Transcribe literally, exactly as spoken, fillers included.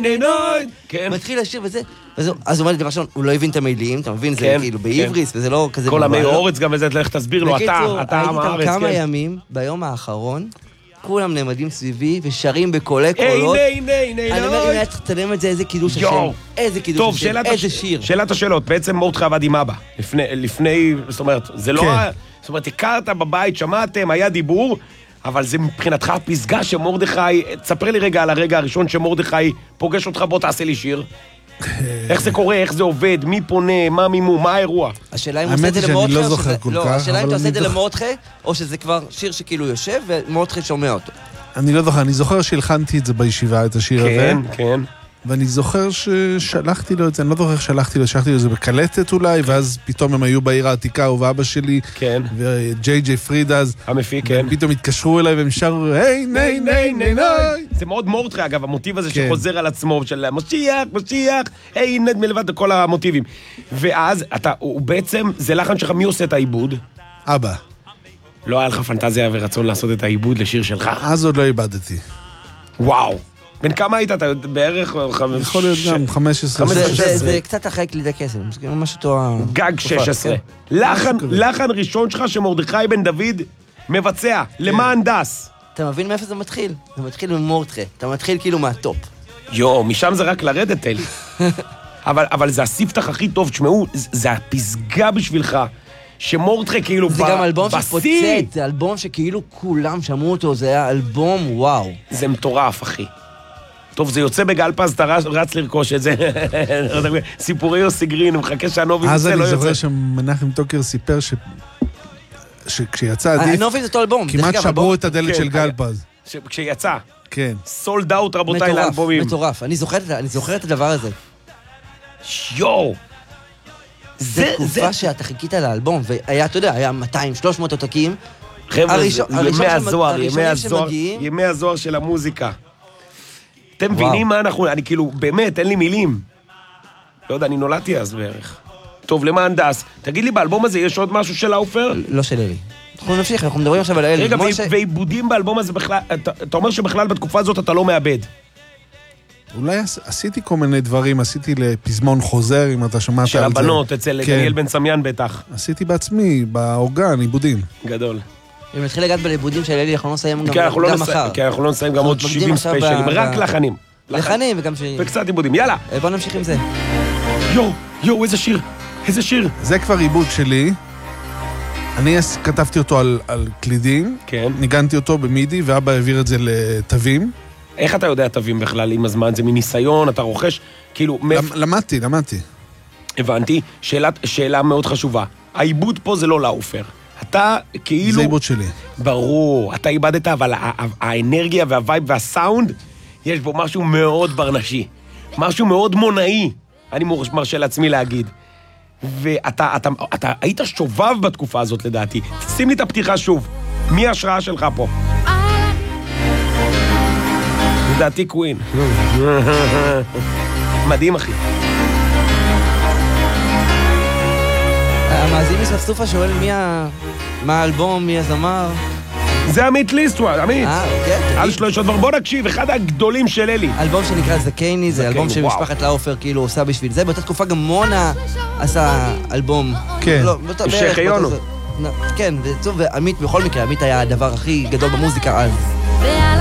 ני נוי. מתחיל לשיר וזה, אז הוא אומר, דבר ראשון, הוא לא הבין את המילים, אתה מבין, זה כאילו בעבריס, וזה לא כזה... כל המי אורץ גם וזה, לך תסביר לו, אתה, אתה עם הארץ, הייתי כמה ימים, ביום האחרון, כולם נעמדים סביבי ושרים בקולי קולות. היי, ני, ני, ני, אני אומר, אם היה תצלם את זה, איזה קידוש השם, איזה קידוש השם, איזה שיר. שאלת השאלות, בעצם מרדכי עבד עם אבא, לפני, זאת אומרת, זה לא... זאת אומרת, הכרת בבית, שמעתם, היה דיבור, אבל זה מבחינתך הפסגה שמרדכי, תספר לי רגע על הרגע הראשון שמרדכי פוגש אותך, בוא תעשה לי שיר. איך זה קורה, איך זה עובד, מי פונה, מה מימו, מה האירוע? השאלה אם הוא עושה את זה למרדכי, לא, השאלה אם אתה עושה את זה למרדכי, או שזה כבר שיר שכאילו יושב ומרדכי שומע אותו. אני לא זוכר, אני זוכר שהלחנתי את זה בישיבה, את השיר הזה. כן, כן. ואני זוכר ששלחתי לו את זה, אני לא זוכר איך שלחתי לו, שלחתי לו את זה בקלטת אולי, ואז פתאום הם היו בעיר העתיקה, הוא ואבא שלי, וג'יי ג'יי פריד אז, המפיק, כן. פתאום התקשרו אליי והם שרו, היי, ני, ני, ני, ני. זה מאוד מרדכי, אגב, המוטיב הזה שחוזר על עצמו, של משיח, משיח, היי, נד מלבד כל המוטיבים. ואז, אתה, הוא בעצם, זה לחן שלך, מי עושה את העיבוד? אבא. לא היה לך פנטזיה ורצון לעשות את העיבוד לשיר שלך? אז עוד לא איבדתי. וואו. בין כמה היית? אתה בערך... יכול להיות גם חמש עשרה. זה קצת אחרי קלידי קסם, זה ממש אותו... גג שש עשרה. לחן ראשון שלך שמרדכי בן דוד מבצע, למען דס. אתה מבין מאיפה זה מתחיל? זה מתחיל ממרדכי, אתה מתחיל כאילו מהטופ. יו, משם זה רק לרדת, אלי. אבל זה הספתח הכי טוב, תשמעו, זה הפסגה בשבילך. שמרדכי כאילו זה גם אלבום שפוצץ, זה אלבום שכאילו כולם שמעו אותו, זה היה אלבום וואו. זה מטורף, אחי. טוב, זה יוצא בגלפז, אתה רץ לרכוש את זה. סיפורי יוסי גרין, הוא מחכה שהנובי יוצא, לא יוצא. אז אני זוכר שמנחם טוקר סיפר ש... שכשיצא עדיף... הנובי זה אותו אלבום. כמעט שברו את הדלת של גלפז. כשיצא. כן. סולד אאוט, רבותיי, לאלבומים. מטורף, אני זוכר את הדבר הזה. יואו. זה תקופה שאתה חיכית לאלבום, והיה, אתה יודע, היה מאתיים שלוש מאות עותקים. חבר'ה, ימי הזוהר, ימי הזוהר, ימי הזוהר של המוזיקה. אתם מבינים מה אנחנו, אני כאילו, באמת, אין לי מילים. לא יודע, אני נולדתי אז בערך. טוב, למען דס, תגיד לי, באלבום הזה יש עוד משהו של האופר? לא של אלי. אנחנו נמשיך, אנחנו מדברים עכשיו על אלי. רגע, ועיבודים באלבום הזה בכלל, אתה אומר שבכלל בתקופה הזאת אתה לא מאבד. אולי עשיתי כל מיני דברים, עשיתי לפזמון חוזר, אם אתה שמעת על זה. של הבנות, אצל דניאל בן סמיין בטח. עשיתי בעצמי, באורגן, עיבודים. גדול. אם נתחיל לגעת בליבודים של אלי, אנחנו לא נסיים גם מחר. כן, אנחנו לא נסיים גם עוד שבעים ספיישלים, רק לחנים. לחנים וגם ש... וקצת עיבודים, יאללה. בוא נמשיך עם זה. יו, יו, איזה שיר, איזה שיר. זה כבר עיבוד שלי. אני כתבתי אותו על, על קלידים, כן. ניגנתי אותו במידי, ואבא העביר את זה לתווים. איך אתה יודע תווים בכלל עם הזמן? זה מניסיון, אתה רוכש, כאילו... למדתי, למדתי. הבנתי, שאלה, שאלה מאוד חשובה. העיבוד פה זה לא לאופר. אתה כאילו... זה עיבוד שלי. ברור, אתה איבדת, אבל האנרגיה והווייב והסאונד, יש בו משהו מאוד ברנשי. משהו מאוד מונאי, אני מרשה לעצמי להגיד. ואתה אתה, אתה, היית שובב בתקופה הזאת לדעתי. שים לי את הפתיחה שוב. מי ההשראה שלך פה? לדעתי קווין. מדהים, אחי. המאזין מספסופה שואל מי ה... מה האלבום, מי הזמר? זה עמית ליסטוואל, עמית. אה, אוקיי. על שלוש עוד דבר, בוא נקשיב, אחד הגדולים של אלי. אלבום שנקרא זקני, זה אלבום שמשפחת לאופר כאילו עושה בשביל זה. באותה תקופה גם מונה עשה אלבום. כן. שייח יונו. כן, ועמית בכל מקרה, עמית היה הדבר הכי גדול במוזיקה אז.